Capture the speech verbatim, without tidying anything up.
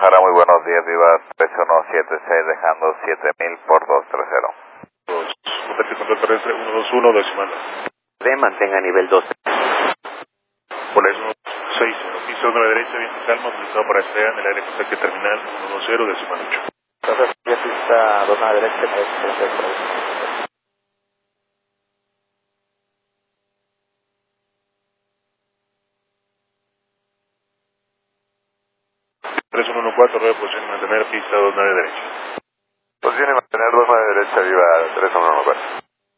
Guadalajara, muy buenos días, viva tres uno siete seis, dejando siete mil por doscientos treinta. dos, contacto control terrestre uno dos uno, decimal. D, mantenga nivel doce. Polaris seis, piso nueve derecha, viento calma, utilizado para estrella en el área contacto terminal uno dos cero, decimal ocho. Entonces, ya pista dos nueve derecha, tres tres tres. tres uno uno cuatro, rueda de posición y mantener pista dos nueve derecha. Posición y mantener dos nueve derecha, viva tres uno uno cuatro.